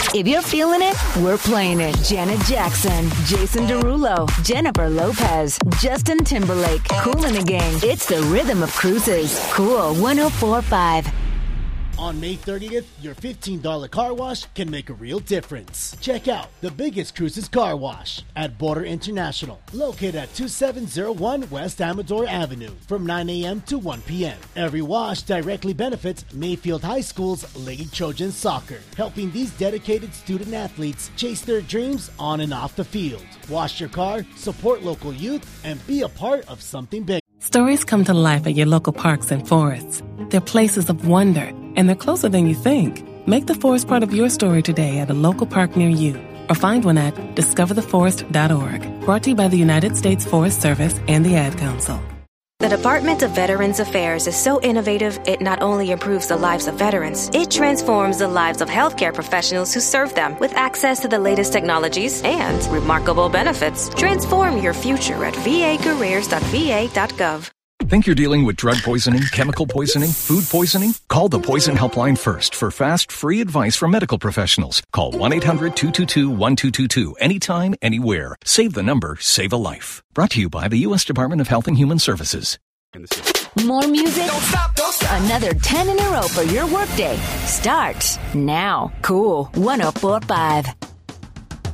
If you're feeling it, we're playing it. Janet Jackson, Jason Derulo, Jennifer Lopez, Justin Timberlake, Kool and the Gang. It's the rhythm of cruises. Cool 104.5. On May 30th, your $15 car wash can make a real difference. Check out the biggest cruises car wash at Border International, located at 2701 West Amador Avenue from 9 a.m. to 1 p.m. Every wash directly benefits Mayfield High School's Lady Trojan Soccer, helping these dedicated student athletes chase their dreams on and off the field. Wash your car, support local youth, and be a part of something big. Stories come to life at your local parks and forests. They're places of wonder, and they're closer than you think. Make the forest part of your story today at a local park near you, or find one at discovertheforest.org. Brought to you by the United States Forest Service and the Ad Council. The Department of Veterans Affairs is so innovative, it not only improves the lives of veterans, it transforms the lives of healthcare professionals who serve them with access to the latest technologies and remarkable benefits. Transform your future at vacareers.va.gov. Think you're dealing with drug poisoning, chemical poisoning, food poisoning? Call the Poison Helpline first for fast, free advice from medical professionals. Call 1-800-222-1222 anytime, anywhere. Save the number, save a life. Brought to you by the U.S. Department of Health and Human Services. More music? Don't stop. Another 10 in a row for your workday. Starts now. Cool 104.5.